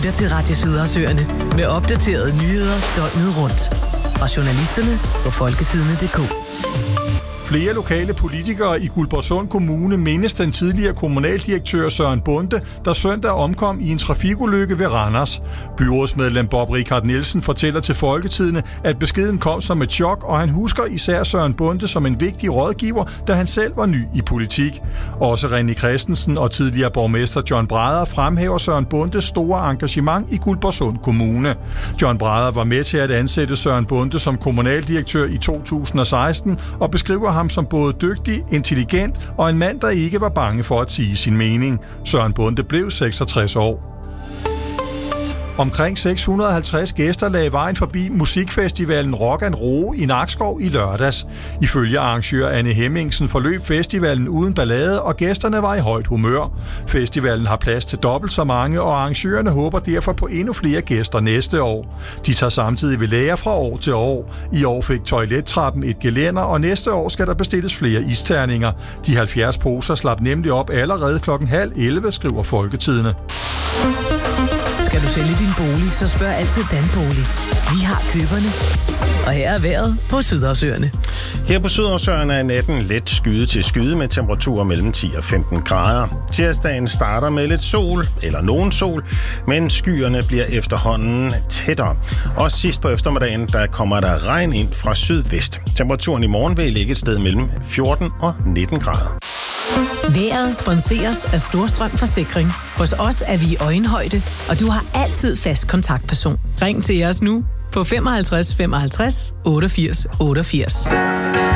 lytter til Radio Sydersøerne med opdaterede nyheder døgnet rundt. Fra journalisterne på folketidene.dk. Flere lokale politikere i Guldborgsund Kommune mindes den tidligere kommunaldirektør Søren Bonde, der søndag omkom i en trafikulykke ved Randers. Byrådsmedlem Bob Richard Nielsen fortæller til Folketidene, at beskeden kom som et chok, og han husker især Søren Bonde som en vigtig rådgiver, da han selv var ny i politik. Også René Christensen og tidligere borgmester John Brædder fremhæver Søren Bondes store engagement i Guldborgsund Kommune. John Brædder var med til at ansætte Søren Bonde som kommunaldirektør i 2016 og beskriver ham som både dygtig, intelligent og en mand, der ikke var bange for at sige sin mening. Søren Bonde blev 66 år. Omkring 650 gæster lagde vejen forbi musikfestivalen Rock and Roll i Nakskov i lørdags. Ifølge arrangør Anne Hemmingsen forløb festivalen uden ballade, og gæsterne var i højt humør. Festivalen har plads til dobbelt så mange, og arrangørerne håber derfor på endnu flere gæster næste år. De tager samtidig ved lære fra år til år. I år fik toilettrappen et gelænder, og næste år skal der bestilles flere isterninger. De 70 poser slap nemlig op allerede 10:30, skriver Folketidene. Skal du sælge din bolig, så spørg altid Danbolig. Vi har køberne. Og her er vejret på Sydersøerne. Her på Sydersøerne er natten let skyde til skyde med temperaturer mellem 10 og 15 grader. Tirsdagen starter med lidt sol, eller nogen sol, men skyerne bliver efterhånden tættere. Og sidst på eftermiddagen, der kommer der regn ind fra sydvest. Temperaturen i morgen vil ligge et sted mellem 14 og 19 grader. Vejret sponseres af Storstrøm Forsikring. Hos os er vi i øjenhøjde, og du har altid fast kontaktperson. Ring til os nu på 55 55 88 88.